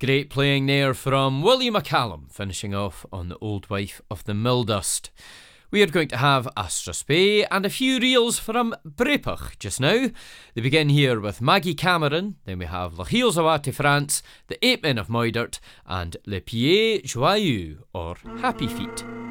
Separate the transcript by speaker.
Speaker 1: Great playing there from William McCallum, finishing off on The Old Wife of the Milldust. We are going to have Astra Spey and a few reels from Brepach just now. They begin here with Maggie Cameron, then we have La Hille Zawate France, The Ape Men of Moidart, and Le Pied Joyeux, or Happy Feet.